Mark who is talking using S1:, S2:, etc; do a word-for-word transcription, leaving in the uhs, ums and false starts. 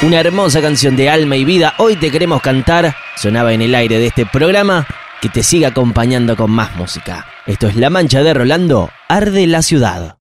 S1: Una hermosa canción de alma y vida, Hoy te queremos cantar, sonaba en el aire de este programa, que te siga acompañando con más música. Esto es La Mancha de Rolando, Arde la Ciudad.